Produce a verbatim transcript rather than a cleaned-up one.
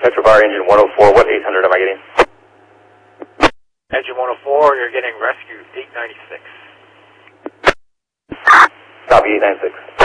Petrovar engine one oh four, what eight hundred am I getting? Engine one oh four, you're getting rescue eight ninety-six. Copy eight ninety-six.